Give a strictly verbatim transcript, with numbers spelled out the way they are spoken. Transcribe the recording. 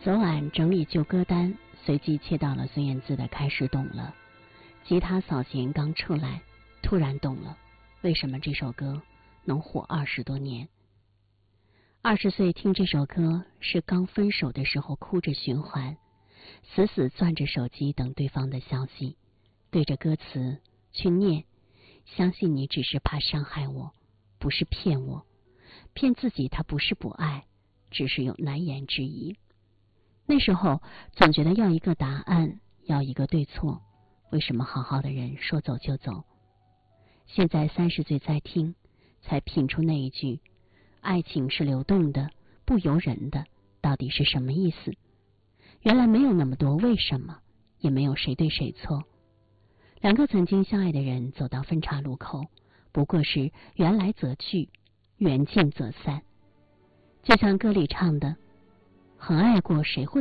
昨晚整理旧歌单，随即切到了孙燕姿的《开始懂了》。吉他扫弦刚出来，突然懂了为什么这首歌能火二十多年。二十岁听这首歌是刚分手的时候哭着循环，死死攥着手机等对方的消息，对着歌词去念，相信你只是怕伤害我，不是骗我，骗自己他不是不爱，只是有难言之隐。那时候总觉得要一个答案，要一个对错，为什么好好的人说走就走？现在三十岁再听，才品出那一句爱情是流动的，不由人的，到底是什么意思？原来没有那么多为什么，也没有谁对谁错。两个曾经相爱的人走到分岔路口，不过是缘来则聚，缘尽则散。就像歌里唱的，很爱过谁会